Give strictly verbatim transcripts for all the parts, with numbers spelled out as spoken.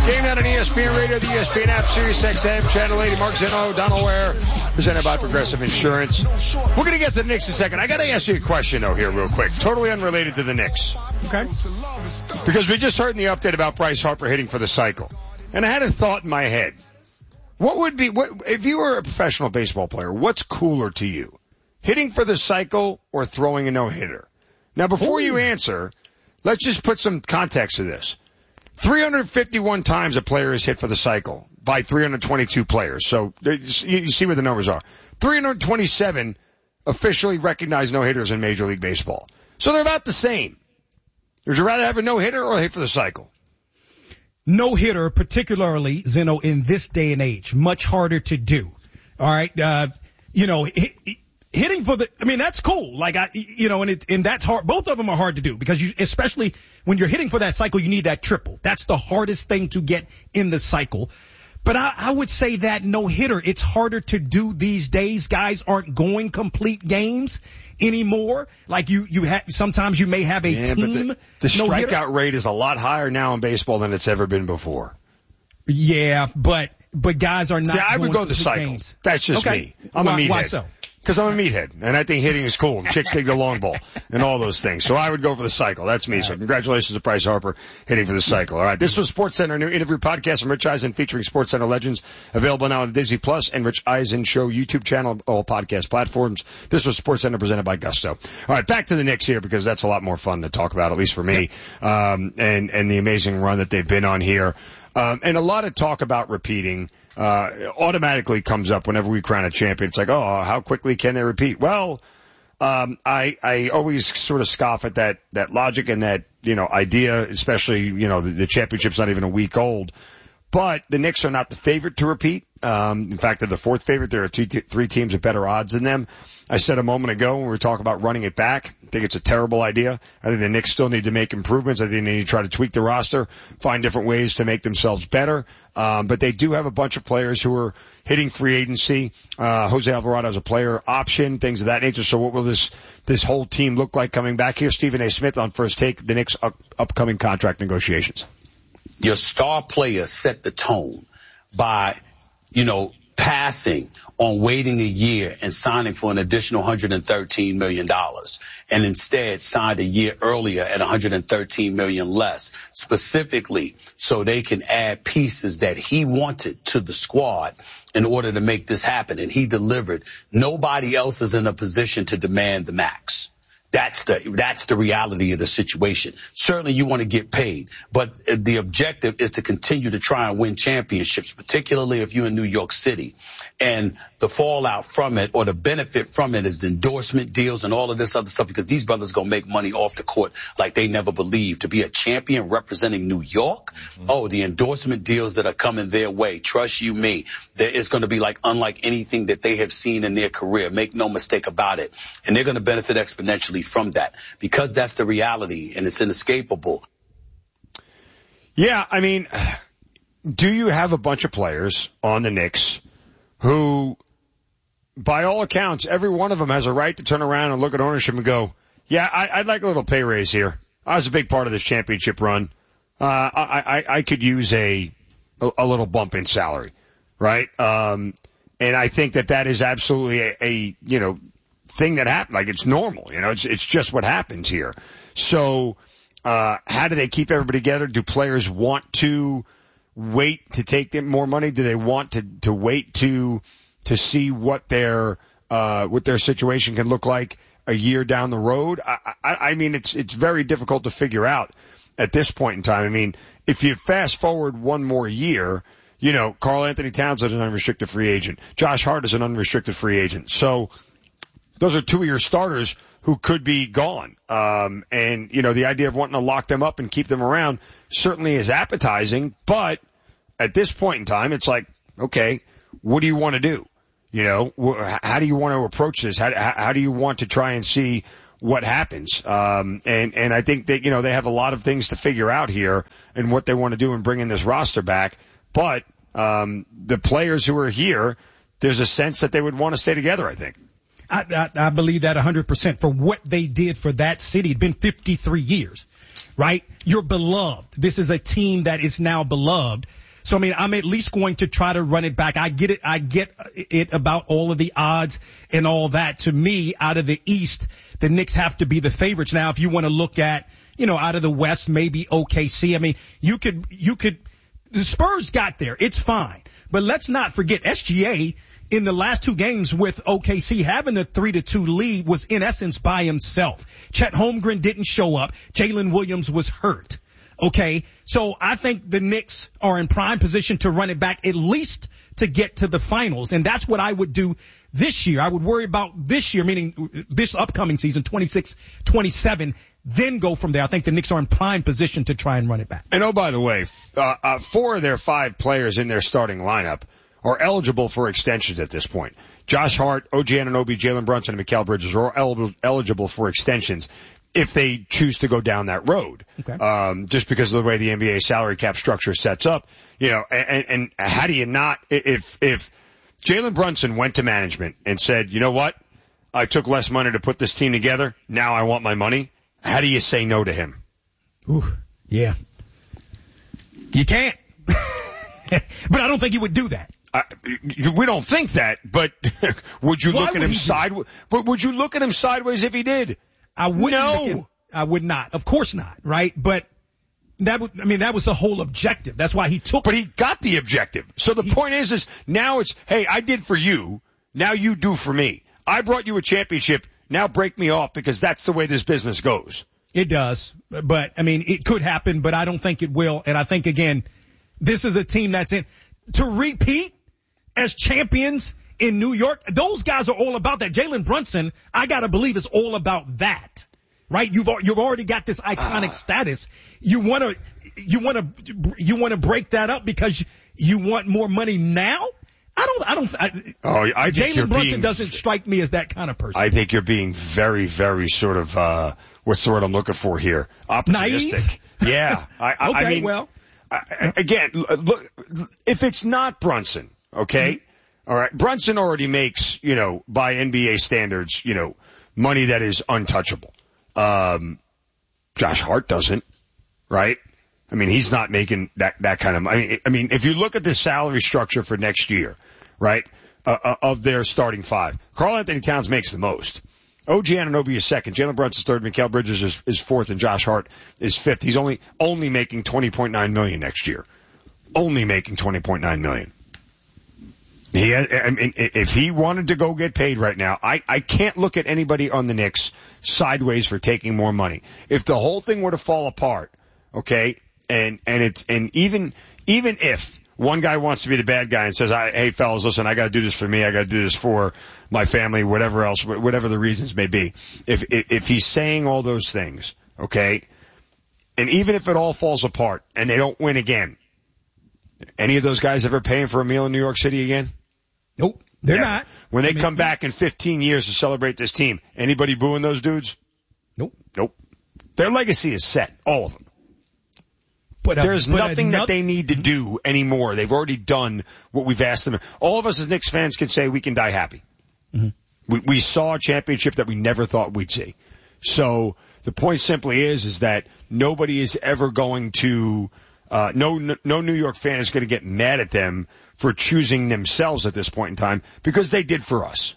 Game Night on E S P N Radio, the E S P N app, Sirius X M, Channel eighty, Mark Zeno, Donald Ware, presented by Progressive Insurance. We're going to get to the Knicks in a second. I got to ask you a question, though, here real quick. Totally unrelated to the Knicks. Okay. Because we just heard in the update about Bryce Harper hitting for the cycle. And I had a thought in my head. What would be, what, if you were a professional baseball player, what's cooler to you? Hitting for the cycle or throwing a no-hitter? Now, before Ooh. you answer, let's just put some context to this. three hundred fifty-one times a player is hit for the cycle by three hundred twenty-two players. So you see where the numbers are. three hundred twenty-seven officially recognized no-hitters in Major League Baseball. So they're about the same. Would you rather have a no-hitter or hit for the cycle? No-hitter, particularly, Zeno, in this day and age, much harder to do. All right. Uh, you know, hit, hitting for the, I mean, that's cool. Like, I, you know, and it, and that's hard. Both of them are hard to do because you, especially when you're hitting for that cycle, you need that triple. That's the hardest thing to get in the cycle. But I, I would say that no hitter, it's harder to do these days. Guys aren't going complete games anymore. Like you, you have, sometimes you may have a yeah, team. But the, the strikeout rate is a lot higher now in baseball than it's ever been before. Yeah, but, but guys are not. See, I would go the cycle. Games. That's just okay. me. I'm why, a meathead. Why so? Because I'm a meathead, and I think hitting is cool, and chicks dig the long ball, and all those things. So I would go for the cycle. That's me. So congratulations to Bryce Harper hitting for the cycle. All right, this was SportsCenter, new interview podcast from Rich Eisen featuring SportsCenter legends, available now on Disney Plus and Rich Eisen Show YouTube channel, all podcast platforms. This was SportsCenter presented by Gusto. All right, back to the Knicks here because that's a lot more fun to talk about, at least for me, um, and and the amazing run that they've been on here, um, and a lot of talk about repeating. Uh, automatically comes up whenever we crown a champion. It's like, oh, how quickly can they repeat? Well, um, I, I always sort of scoff at that, that logic and that, you know, idea, especially, you know, the, the championship's not even a week old. But the Knicks are not the favorite to repeat. Um, in fact, they're the fourth favorite. There are two, three teams with better odds than them. I said a moment ago when we were talking about running it back, I think it's a terrible idea. I think the Knicks still need to make improvements. I think they need to try to tweak the roster, find different ways to make themselves better. Um, but they do have a bunch of players who are hitting free agency. Uh, Jose Alvarado is a player option, things of that nature. So what will this, this whole team look like coming back here? Stephen A. Smith on First Take, the Knicks' up, upcoming contract negotiations. Your star players set the tone by, you know, passing on waiting a year and signing for an additional one hundred thirteen million dollars, and instead signed a year earlier at one hundred thirteen million dollars less, specifically so they can add pieces that he wanted to the squad in order to make this happen, and he delivered. Nobody else is in a position to demand the max. That's the, that's the reality of the situation. Certainly you want to get paid, but the objective is to continue to try and win championships, particularly if you're in New York City. And the fallout from it, or the benefit from it, is the endorsement deals and all of this other stuff, because these brothers going to make money off the court like they never believed. To be a champion representing New York, mm-hmm. oh, the endorsement deals that are coming their way, trust you me, there is going to be like unlike anything that they have seen in their career. Make no mistake about it. And they're going to benefit exponentially from that, because that's the reality and it's inescapable. Yeah, I mean, do you have a bunch of players on the Knicks who, by all accounts, every one of them has a right to turn around and look at ownership and go, yeah, I, I'd like a little pay raise here. I was a big part of this championship run. Uh, I, I, I could use a, a, a little bump in salary, right? Um, and I think that that is absolutely a, a, you know, thing that happened. Like, it's normal, you know, it's, it's just what happens here. So, uh, how do they keep everybody together? Do players want to wait to take them more money? Do they want to, to wait to, to see what their, uh, what their situation can look like a year down the road? I, I, I mean, it's, it's very difficult to figure out at this point in time. I mean, if you fast forward one more year, you know, Karl Anthony Towns is an unrestricted free agent. Josh Hart is an unrestricted free agent. So those are two of your starters who could be gone. Um, and, you know, the idea of wanting to lock them up and keep them around certainly is appetizing, but at this point in time, it's like, okay, what do you want to do? You know, wh- how do you want to approach this? How, how do you want to try and see what happens? Um, and, and I think that, you know, they have a lot of things to figure out here and what they want to do in bringing this roster back. But, um, the players who are here, there's a sense that they would want to stay together, I think. I, I, I believe that one hundred percent for what they did for that city. It's been fifty-three years. right? You're beloved. This is a team that is now beloved. So, I mean, I'm at least going to try to run it back. I get it. I get it about all of the odds and all that. To me, out of the East, the Knicks have to be the favorites. Now, if you want to look at, you know, out of the West, maybe O K C. I mean, you could, you could, the Spurs got there. It's fine. But let's not forget S G A in the last two games with O K C having the three to two lead was in essence by himself. Chet Holmgren didn't show up. Jalen Williams was hurt. Okay. So I think the Knicks are in prime position to run it back at least to get to the finals. And that's what I would do this year. I would worry about this year, meaning this upcoming season, twenty-six twenty-seven, then go from there. I think the Knicks are in prime position to try and run it back. And oh, by the way, uh, uh, four of their five players in their starting lineup are eligible for extensions at this point. Josh Hart, O G Anunoby, Jalen Brunson, and Mikal Bridges are all el- eligible for extensions if they choose to go down that road. Okay. Um, just because of the way the N B A salary cap structure sets up, you know, and, and how do you not, if, if Jalen Brunson went to management and said, you know what, I took less money to put this team together, now I want my money, how do you say no to him? Ooh, yeah. You can't. But I don't think he would do that. Uh, we don't think that, but would you Why look at would him he do sideways? But would you look at him sideways if he did? I wouldn't. No. look at- I would not. Of course not. Right. But that was, I mean, that was the whole objective. That's why he took. But he got the objective. So the point is, is now it's, hey, I did for you. Now you do for me. I brought you a championship. Now break me off because that's the way this business goes. It does. But I mean, it could happen, but I don't think it will. And I think again, this is a team that's in to repeat as champions in New York. Those guys are all about that. Jalen Brunson, I gotta believe, is all about that. Right? You've, you've already got this iconic uh, status. You wanna, you wanna, you wanna break that up because you want more money now? I don't, I don't, I, oh, I think Jalen Brunson being, doesn't strike me as that kind of person. I think you're being very, very sort of, uh, what's the word I'm looking for here? Opportunistic. Naive? Yeah. I, I, okay, I mean, well. I, again, look, if it's not Brunson, okay? Mm-hmm. All right. Brunson already makes, you know, by N B A standards, you know, money that is untouchable. Um, Josh Hart doesn't, right? I mean, he's not making that, that kind of money. I mean, if you look at the salary structure for next year, right, uh, uh, of their starting five, Karl Anthony Towns makes the most. O G Anunoby is second. Jalen Brunson's third. Mikal Bridges is, is fourth, and Josh Hart is fifth. He's only, only making twenty point nine million next year. Only making twenty point nine million. He, I mean, if he wanted to go get paid right now, I, I can't look at anybody on the Knicks sideways for taking more money. If the whole thing were to fall apart, okay, and, and it's, and even, even if one guy wants to be the bad guy and says, I, hey fellas, listen, I gotta do this for me, I gotta do this for my family, whatever else, whatever the reasons may be. If, if, if he's saying all those things, okay, and even if it all falls apart and they don't win again, any of those guys ever paying for a meal in New York City again? Nope, they're yeah. not. When they I mean, come back in fifteen years to celebrate this team, anybody booing those dudes? Nope. Nope. Their legacy is set, all of them. But, uh, There's but nothing another, that they need to do anymore. They've already done what we've asked them. All of us as Knicks fans can say we can die happy. Mm-hmm. We, we saw a championship that we never thought we'd see. So the point simply is, is that nobody is ever going to, uh, no, no New York fan is going to get mad at them for choosing themselves at this point in time because they did for us.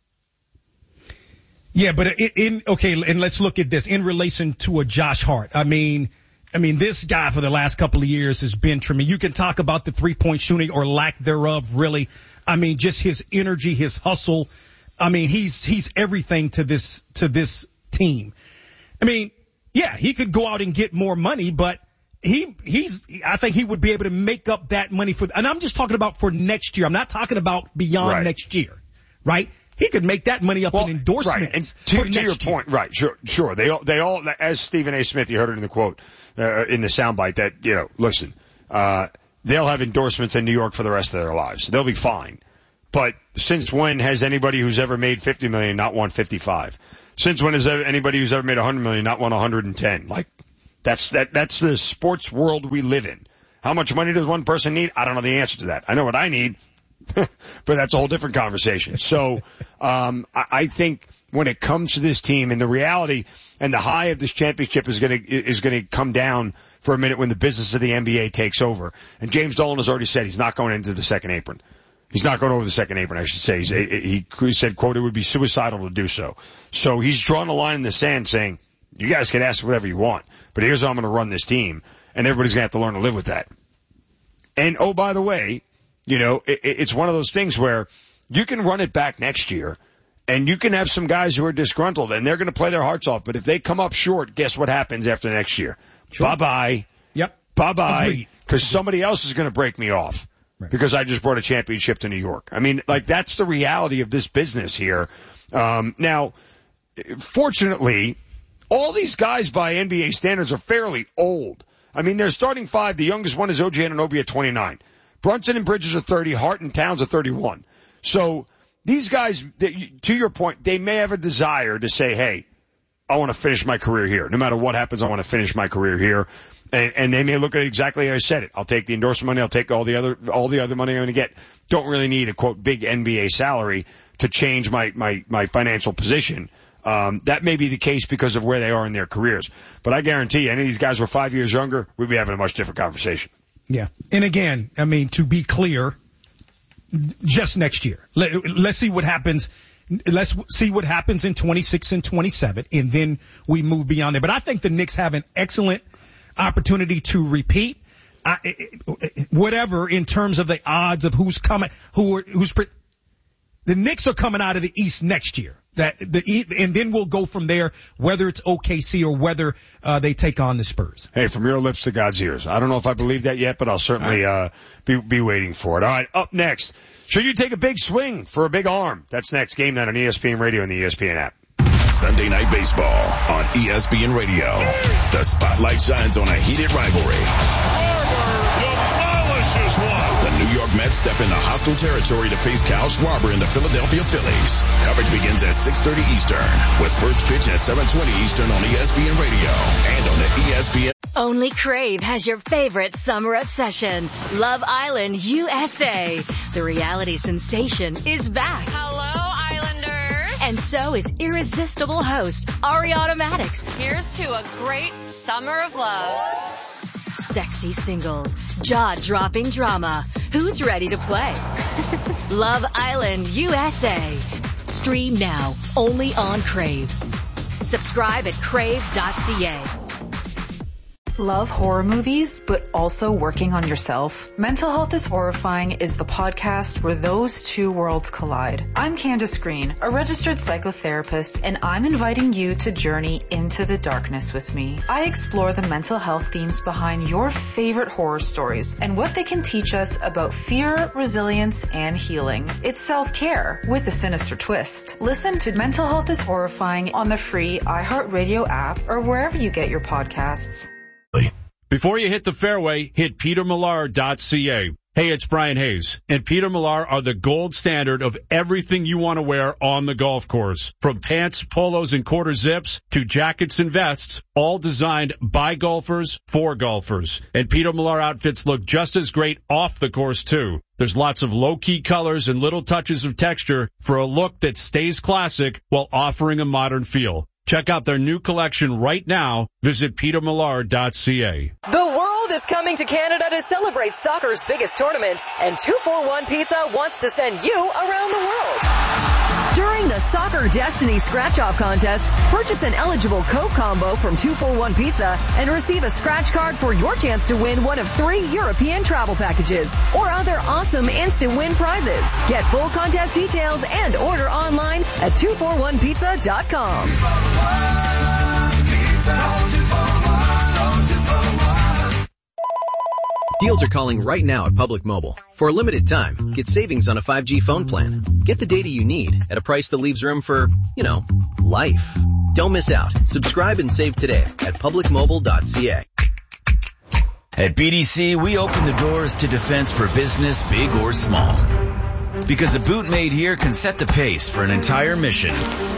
Yeah, but in, in okay, and let's look at this in relation to a Josh Hart. I mean, I mean, this guy for the last couple of years has been tremendous. You can talk about the three-point shooting or lack thereof, really. I mean, just his energy, his hustle. I mean, he's he's everything to this to this team. I mean, yeah, he could go out and get more money, but he he's I think he would be able to make up that money for. And I'm just talking about for next year. I'm not talking about beyond right. next year, right? He could make that money up well, in endorsements. Right. And to, to your year. point, right? Sure, sure. They all, they all, as Stephen A. Smith, you heard it in the quote, uh, in the soundbite that, you know, listen, uh, they'll have endorsements in New York for the rest of their lives. They'll be fine. But since when has anybody who's ever made fifty million not won fifty-five? Since when has anybody who's ever made one hundred million not won one hundred ten? Like, that's, that, that's the sports world we live in. How much money does one person need? I don't know the answer to that. I know what I need. But that's a whole different conversation. So, um, I, I think when it comes to this team, and the reality and the high of this championship is going to is going to come down for a minute when the business of the N B A takes over. And James Dolan has already said he's not going into the second apron. He's not going over the second apron, I should say. He's, he, he said, quote, it would be suicidal to do so. So he's drawn a line in the sand saying, you guys can ask whatever you want, but here's how I'm going to run this team, and everybody's going to have to learn to live with that. And, oh, by the way, you know, it, it's one of those things where you can run it back next year, and you can have some guys who are disgruntled, and they're going to play their hearts off, but if they come up short, guess what happens after next year? Sure. Bye-bye. Yep. Bye-bye. Because somebody else is going to break me off. Right. Because I just brought a championship to New York. I mean, like, that's the reality of this business here. Um, now, fortunately, all these guys by N B A standards are fairly old. I mean, they're starting five. The youngest one is O G Anunoby at twenty-nine. Brunson and Bridges are thirty. Hart and Towns are thirty-one. So these guys, to your point, they may have a desire to say, hey, I want to finish my career here. No matter what happens, I want to finish my career here. And, and they may look at it exactly how I said it. I'll take the endorsement money. I'll take all the other, all the other money I'm going to get. Don't really need a quote big N B A salary to change my, my, my financial position. Um, that may be the case because of where they are in their careers. But I guarantee you, any of these guys were five years younger, we'd be having a much different conversation. Yeah. And again, I mean, to be clear, just next year. Let, let's see what happens. Let's see what happens in twenty-six and twenty-seven, and then we move beyond there. But I think the Knicks have an excellent opportunity to repeat. I, whatever in terms of the odds of who's coming, who are, who's the Knicks are coming out of the East next year. That the and then we'll go from there, whether it's O K C or whether uh, they take on the Spurs. Hey, from your lips to God's ears. I don't know if I believe that yet, but I'll certainly uh, be be waiting for it. All right, up next. Should you take a big swing for a big arm? That's next. Game Night on E S P N Radio and the E S P N app. Sunday Night Baseball on E S P N Radio. The spotlight shines on a heated rivalry. Schwarber demolishes one. The New York Mets step into hostile territory to face Kyle Schwarber and the Philadelphia Phillies. Coverage begins at six thirty Eastern with first pitch at seven twenty Eastern on E S P N Radio and on the E S P N. Only Crave has your favorite summer obsession, Love Island U S A. The reality sensation is back. Hello, Islanders. And so is irresistible host Ariana Madix. Here's to a great summer of love. Sexy singles, jaw-dropping drama. Who's ready to play? Love Island U S A. Stream now, only on Crave. Subscribe at crave dot c a. Love horror movies, but also working on yourself? Mental Health is Horrifying is the podcast where those two worlds collide. I'm Candace Green, a registered psychotherapist, and I'm inviting you to journey into the darkness with me. I explore the mental health themes behind your favorite horror stories and what they can teach us about fear, resilience, and healing. It's self-care with a sinister twist. Listen to Mental Health is Horrifying on the free iHeartRadio app or wherever you get your podcasts. Before you hit the fairway, hit peter millar dot c a. Hey, it's Brian Hayes, and Peter Millar are the gold standard of everything you want to wear on the golf course. From pants, polos, and quarter zips to jackets and vests, all designed by golfers for golfers. And Peter Millar outfits look just as great off the course, too. There's lots of low-key colors and little touches of texture for a look that stays classic while offering a modern feel. Check out their new collection right now. Visit peter millar dot c a. The world is coming to Canada to celebrate soccer's biggest tournament, and two forty-one Pizza wants to send you around the world. During the Soccer Destiny Scratch-Off Contest, purchase an eligible Coke combo from two forty-one Pizza and receive a scratch card for your chance to win one of three European travel packages or other awesome instant win prizes. Get full contest details and order online at two forty-one pizza dot com. Deals are calling right now at Public Mobile. For a limited time, get savings on a five G phone plan. Get the data you need at a price that leaves room for, you know, life. Don't miss out. Subscribe and save today at public mobile dot c a. At B D C, we open the doors to defense for business, big or small. Because a boot made here can set the pace for an entire mission.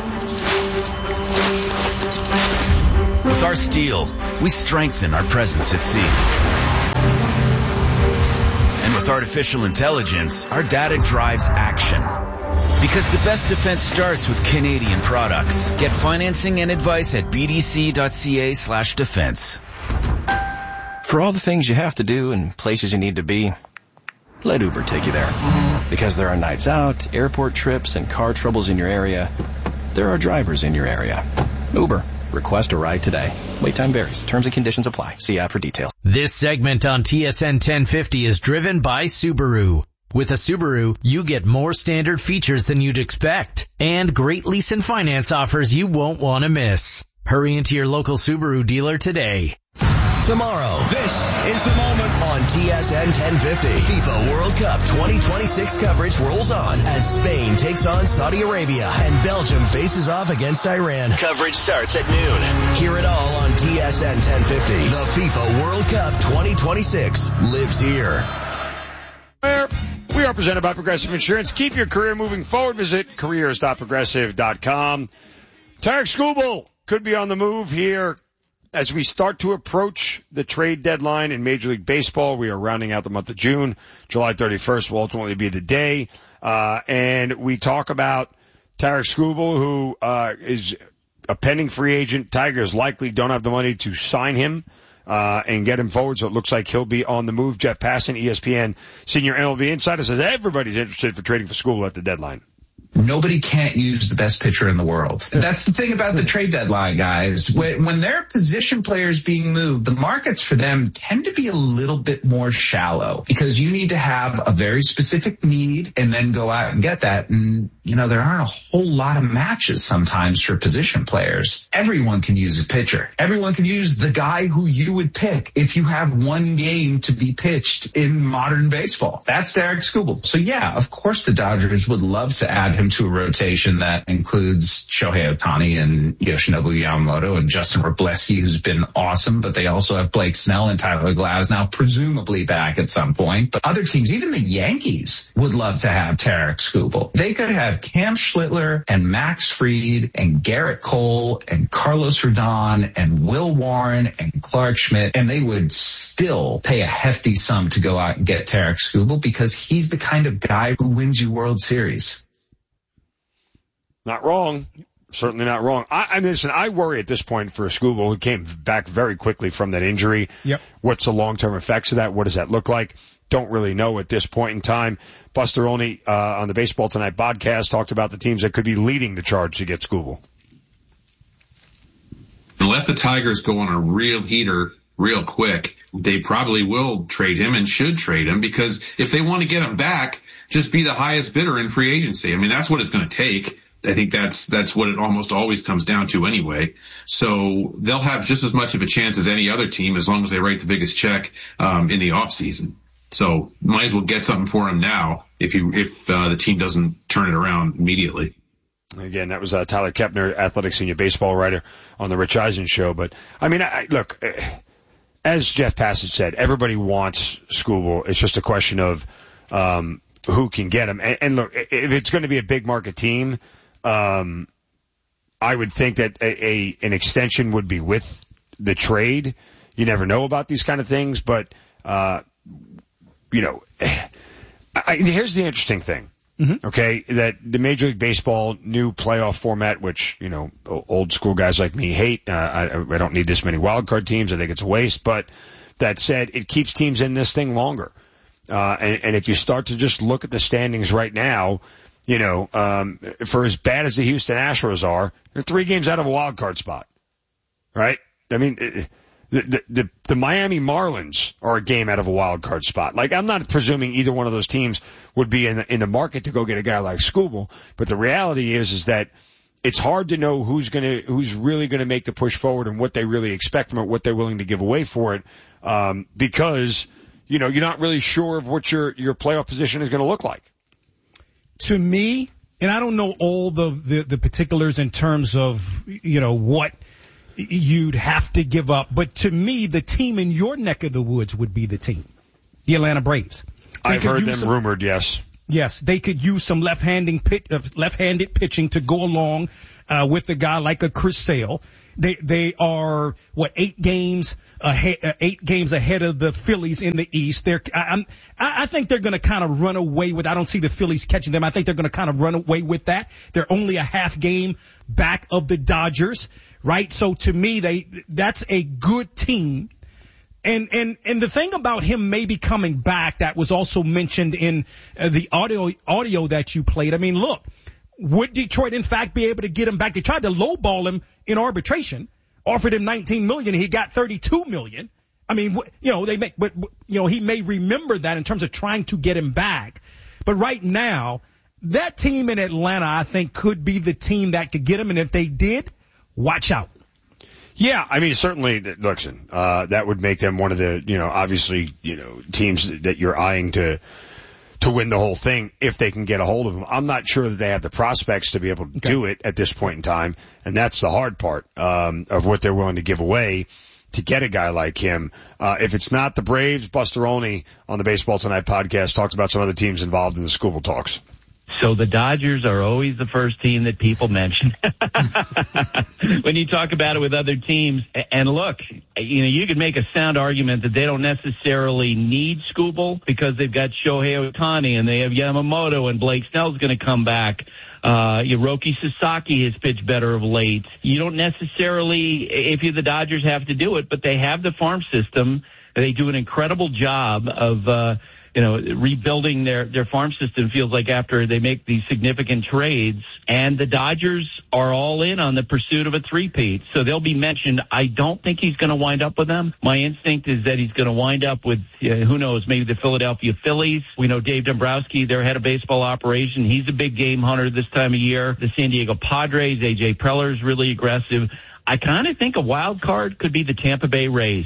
With our steel, we strengthen our presence at sea. And with artificial intelligence, our data drives action. Because the best defense starts with Canadian products. Get financing and advice at bdc.ca slash defense. For all the things you have to do and places you need to be, let Uber take you there. Because there are nights out, airport trips, and car troubles in your area, there are drivers in your area. Uber. Request a ride today. Wait time varies. Terms and conditions apply. See app for details. This segment on T S N ten fifty is driven by Subaru. With a Subaru, you get more standard features than you'd expect and great lease and finance offers you won't want to miss. Hurry into your local Subaru dealer today. Tomorrow, this is the moment on T S N ten fifty. FIFA World Cup twenty twenty-six coverage rolls on as Spain takes on Saudi Arabia and Belgium faces off against Iran. Coverage starts at noon. Hear it all on T S N ten fifty. The FIFA World Cup twenty twenty-six lives here. We are presented by Progressive Insurance. Keep your career moving forward. Visit careers dot progressive dot com. Tarik Skubal could be on the move here as we start to approach the trade deadline in Major League Baseball. We are rounding out the month of June. July thirty-first will ultimately be the day. Uh, and we talk about Tarik Skubal, who uh, is a pending free agent. Tigers likely don't have the money to sign him uh, and get him forward, so it looks like he'll be on the move. Jeff Passan, E S P N senior M L B insider, says everybody's interested for trading for Skubal at the deadline. Nobody can't use the best pitcher in the world. That's the thing about the trade deadline, guys. When, when there are position players being moved, the markets for them tend to be a little bit more shallow because you need to have a very specific need and then go out and get that. And, you know, there aren't a whole lot of matches sometimes for position players. Everyone can use a pitcher. Everyone can use the guy who you would pick if you have one game to be pitched in modern baseball. That's Tarik Skubal. So, yeah, of course the Dodgers would love to add him to a rotation that includes Shohei Ohtani and Yoshinobu Yamamoto and Justin Wroblewski, who's been awesome, but they also have Blake Snell and Tyler Glasnow presumably back at some point. But other teams, even the Yankees, would love to have Tarik Skubal. They could have Cam Schlittler and Max Fried and Garrett Cole and Carlos Rodon and Will Warren and Clark Schmidt, and they would still pay a hefty sum to go out and get Tarik Skubal because he's the kind of guy who wins you World Series. Not wrong. Certainly not wrong. I, I mean, listen, I worry at this point for Skubal, who came back very quickly from that injury. Yep. What's the long-term effects of that? What does that look like? Don't really know at this point in time. Buster Olney, uh, on the Baseball Tonight podcast talked about the teams that could be leading the charge to get Skubal. Unless the Tigers go on a real heater real quick, they probably will trade him and should trade him because if they want to get him back, just be the highest bidder in free agency. I mean, that's what it's going to take. I think that's, that's what it almost always comes down to anyway. So they'll have just as much of a chance as any other team as long as they write the biggest check, um, in the off season. So might as well get something for him now if you, if, uh, the team doesn't turn it around immediately. Again, that was uh, Tyler Kepner, Athletic Senior Baseball writer on the Rich Eisen show. But I mean, I, look, as Jeff Passan said, everybody wants Skubal. It's just a question of, um, who can get him. And, and look, if it's going to be a big market team, Um, I would think that a, a an extension would be with the trade. You never know about these kind of things, but uh, you know, I, here's the interesting thing. Mm-hmm. Okay, that the Major League Baseball new playoff format, which you know old school guys like me hate. Uh, I, I don't need this many wild card teams. I think it's a waste. But that said, it keeps teams in this thing longer. Uh, and, and if you start to just look at the standings right now. You know, um, for as bad as the Houston Astros are, they're three games out of a wild card spot, right? I mean, the, the, the, the Miami Marlins are a game out of a wild card spot. Like, I'm not presuming either one of those teams would be in the, in the market to go get a guy like Skubal, but the reality is, is that it's hard to know who's gonna, who's really gonna make the push forward and what they really expect from it, what they're willing to give away for it, um, because, you know, you're not really sure of what your, your playoff position is gonna look like. To me, and I don't know all the, the, the particulars in terms of, you know, what you'd have to give up, but to me, the team in your neck of the woods would be the team, the Atlanta Braves. They I've heard them some, rumored, yes. Yes, they could use some left-handing pit, uh, left-handed pitching to go along uh, with a guy like a Chris Sale. They they are what eight games ahead, uh, eight games ahead of the Phillies in the East. They're I, I'm I, I think they're going to kind of run away with. I don't see the Phillies catching them. I think they're going to kind of run away with that. They're only a half game back of the Dodgers, right? So to me, they that's a good team. And, and, and the thing about him maybe coming back that was also mentioned in uh, the audio, audio that you played. I mean, look, would Detroit in fact be able to get him back? They tried to lowball him in arbitration, offered him nineteen million. He got thirty-two million. I mean, you know, they may, but, you know, he may remember that in terms of trying to get him back. But right now, that team in Atlanta, I think, could be the team that could get him. And if they did, watch out. Yeah, I mean, certainly, listen, uh, that would make them one of the, you know, obviously, you know, teams that you're eyeing to, to win the whole thing if they can get a hold of them. I'm not sure that they have the prospects to be able to okay. do it at this point in time. And that's the hard part, um, of what they're willing to give away to get a guy like him. Uh, if it's not the Braves, Buster Olney on the Baseball Tonight podcast talks about some other teams involved in the Scuba Talks. So the Dodgers are always the first team that people mention when you talk about it with other teams. And look, you know, you could make a sound argument that they don't necessarily need Scooble because they've got Shohei Ohtani and they have Yamamoto and Blake Snell's going to come back. Uh, Hiroki Sasaki has pitched better of late. You don't necessarily, if you're the Dodgers, have to do it, but they have the farm system. They do an incredible job of, uh, you know, rebuilding their, their farm system feels like after they make these significant trades. And the Dodgers are all in on the pursuit of a three-peat. So they'll be mentioned. I don't think he's going to wind up with them. My instinct is that he's going to wind up with, uh, who knows, maybe the Philadelphia Phillies. We know Dave Dombrowski, their head of baseball operation. He's a big game hunter this time of year. The San Diego Padres, A J Preller's really aggressive. I kind of think a wild card could be the Tampa Bay Rays.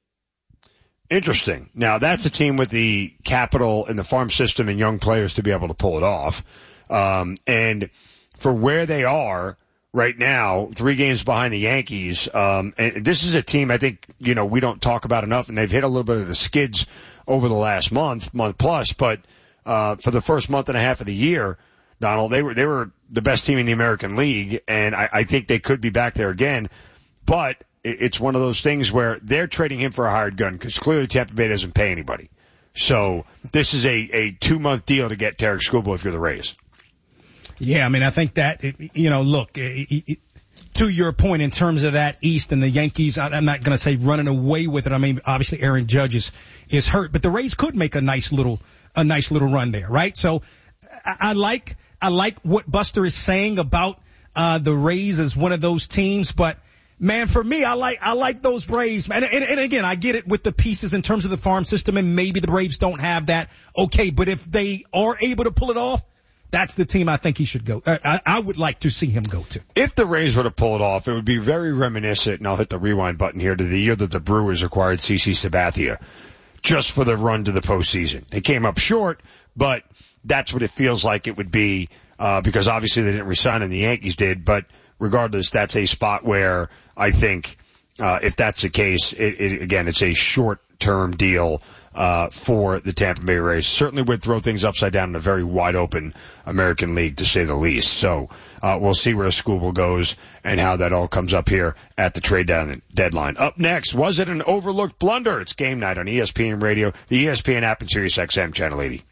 Interesting. Now, that's a team with the capital and the farm system and young players to be able to pull it off. Um, and for where they are right now, three games behind the Yankees, um, and this is a team I think, you know, we don't talk about enough, and they've hit a little bit of the skids over the last month, month plus, but, uh, for the first month and a half of the year, Donald, they were, they were the best team in the American League, and I, I think they could be back there again, but it's one of those things where they're trading him for a hired gun because clearly Tampa Bay doesn't pay anybody. So this is a, a two-month deal to get Tarek Skubal if you're the Rays. Yeah, I mean, I think that, you know, look, it, it, to your point in terms of that East and the Yankees, I'm not going to say running away with it. I mean, obviously Aaron Judge is, is hurt, but the Rays could make a nice little, a nice little run there, right? So I, I like, I like what Buster is saying about, uh, the Rays as one of those teams, but man, for me, I like, I like those Braves. And, and, and again, I get it with the pieces in terms of the farm system, and maybe the Braves don't have that. Okay. But if they are able to pull it off, that's the team I think he should go. I, I would like to see him go to. If the Rays were to pull it off, it would be very reminiscent, and I'll hit the rewind button here, to the year that the Brewers acquired C C Sabathia just for the run to the postseason. They came up short, but that's what it feels like it would be, uh, because obviously they didn't resign and the Yankees did, but regardless, that's a spot where I think, uh, if that's the case, it, it, again, it's a short-term deal, uh, for the Tampa Bay Rays. Certainly would throw things upside down in a very wide-open American League, to say the least. So, uh, we'll see where Skubal goes and how that all comes up here at the trade down deadline. Up next, was it an overlooked blunder? It's Game Night on E S P N Radio, the E S P N app, and Sirius X M Channel eighty.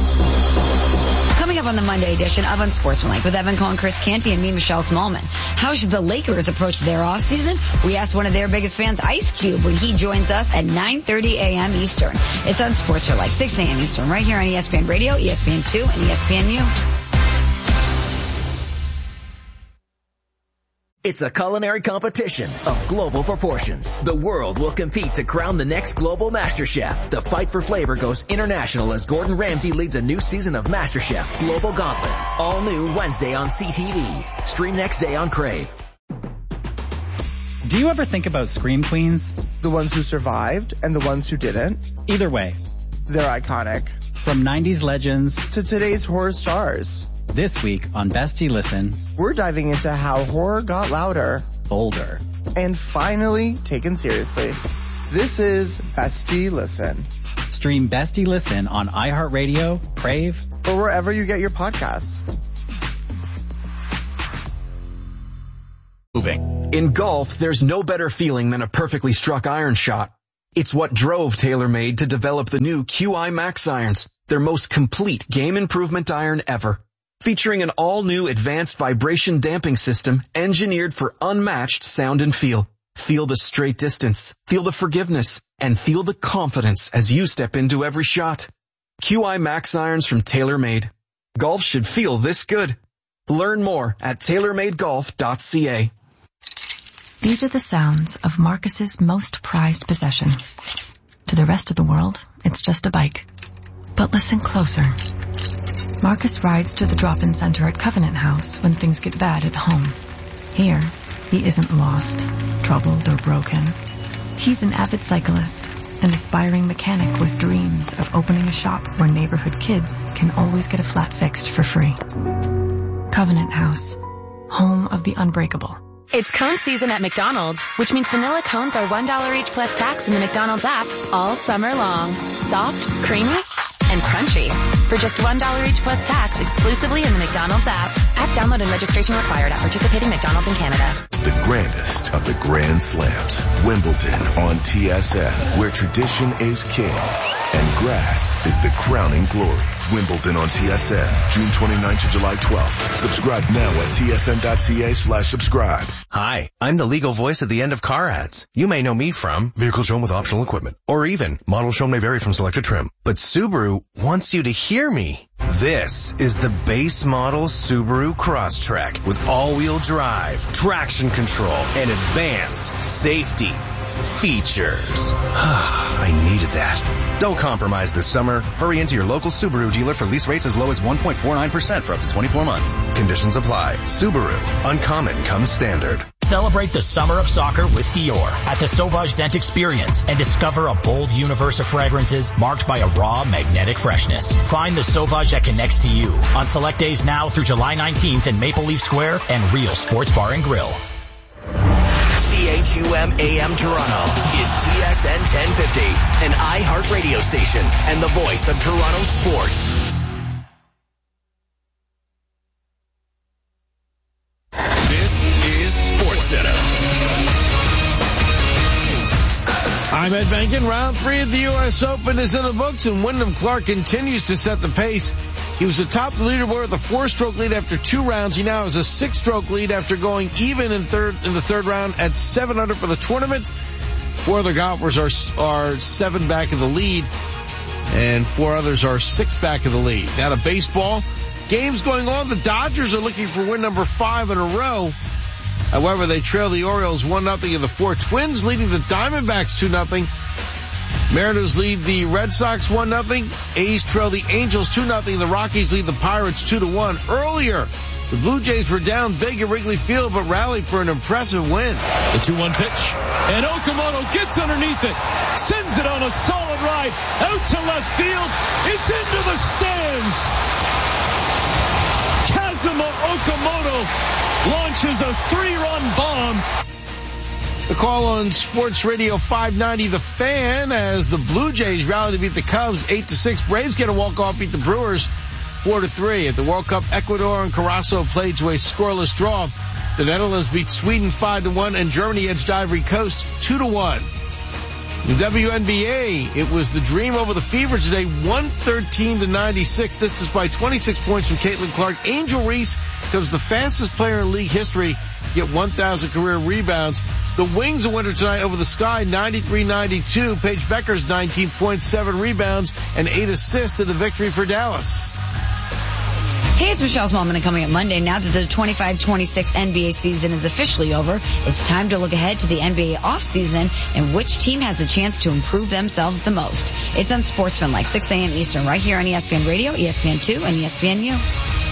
Coming up on the Monday edition of Unsportsmanlike with Evan Cohen, Chris Canty, and me, Michelle Smallman. How should the Lakers approach their offseason? We asked one of their biggest fans, Ice Cube, when he joins us at nine thirty a.m. Eastern. It's Unsportsmanlike, six a.m. Eastern, right here on E S P N Radio, E S P N two, and E S P N U. It's a culinary competition of global proportions. The world will compete to crown the next global Master Chef. The fight for flavor goes international as Gordon Ramsay leads a new season of MasterChef Global Gauntlet. All new Wednesday on C T V. Stream next day on Crave. Do you ever think about Scream Queens? The ones who survived and the ones who didn't? Either way, they're iconic. From nineties legends to today's horror stars. This week on Bestie Listen, we're diving into how horror got louder, bolder, and finally taken seriously. This is Bestie Listen. Stream Bestie Listen on iHeartRadio, Crave, or wherever you get your podcasts. Moving. In golf, there's no better feeling than a perfectly struck iron shot. It's what drove TaylorMade to develop the new Q I Max irons, their most complete game improvement iron ever. Featuring an all-new advanced vibration damping system engineered for unmatched sound and feel. Feel the straight distance, feel the forgiveness, and feel the confidence as you step into every shot. Q I Max irons from TaylorMade. Golf should feel this good. Learn more at tailor made golf dot c a. These are the sounds of Marcus's most prized possession. To the rest of the world, it's just a bike. But listen closer. Marcus rides to the drop-in center at Covenant House when things get bad at home. Here, he isn't lost, troubled, or broken. He's an avid cyclist, an aspiring mechanic with dreams of opening a shop where neighborhood kids can always get a flat fixed for free. Covenant House, home of the unbreakable. It's cone season at McDonald's, which means vanilla cones are one dollar each plus tax in the McDonald's app all summer long. Soft, creamy, and crunchy. For just one dollar each plus tax exclusively in the McDonald's app. App download and registration required at participating McDonald's in Canada. The grandest of the Grand Slams. Wimbledon on T S N, where tradition is king and grass is the crowning glory. Wimbledon on T S N, June twenty-ninth to July twelfth. Subscribe now at T S N dot C A slash subscribe. Hi, I'm the legal voice at the end of car ads. You may know me from vehicle shown with optional equipment, or even model shown may vary from selected trim. But Subaru wants you to hear me. This is the base model Subaru Crosstrek with all-wheel drive, traction control, and advanced safety features. I needed that. Don't compromise this summer. Hurry into your local Subaru dealer for lease rates as low as one point four nine percent for up to twenty-four months. Conditions apply. Subaru. Uncommon comes standard. Celebrate the summer of soccer with Dior at the Sauvage Scent Experience and discover a bold universe of fragrances marked by a raw, magnetic freshness. Find the Sauvage that connects to you on select days now through July nineteenth in Maple Leaf Square and Real Sports Bar and Grill. C H U M A M Toronto is T S N ten fifty, an iHeart radio station and the voice of Toronto sports. This is SportsCenter. I'm Ed Benkin. Round three of the U S Open is in the books, and Wyndham Clark continues to set the pace. He was atop the leaderboard with a four-stroke lead after two rounds. He now has a six-stroke lead after going even in third in the third round at seven under for the tournament. Four other golfers are are seven back of the lead, and four others are six back of the lead. Now to baseball. Games going on. The Dodgers are looking for win number five in a row. However, they trail the Orioles one nothing, and the four Twins leading the Diamondbacks two nothing. Mariners lead the Red Sox one nothing. A's trail the Angels two nothing. The Rockies lead the Pirates two to one. Earlier, the Blue Jays were down big at Wrigley Field, but rallied for an impressive win. The two one pitch, and Okamoto gets underneath it, sends it on a solid ride, out to left field. It's into the stands. Kazuma Okamoto launches a three-run bomb. The call on Sports Radio five ninety, The Fan, as the Blue Jays rally to beat the Cubs eight to six. Braves get a walk-off, beat the Brewers four to three. At the World Cup, Ecuador and Curaçao played to a scoreless draw. The Netherlands beat Sweden five to one, and Germany edged Ivory Coast two to one. The W N B A, it was the dream over the fever today, one thirteen to ninety-six. This is by twenty-six points from Caitlin Clark. Angel Reese becomes the fastest player in league history to get one thousand career rebounds. The Wings a winner tonight over the Sky, ninety-three ninety-two. Paige Becker's nineteen point seven rebounds and eight assists in the victory for Dallas. Hey, it's Michelle Smallman, and coming up Monday, now that the twenty-five twenty-six N B A season is officially over, it's time to look ahead to the N B A offseason and which team has a chance to improve themselves the most. It's on SportsFan, like six a.m. Eastern, right here on E S P N Radio, E S P N two, and E S P N U.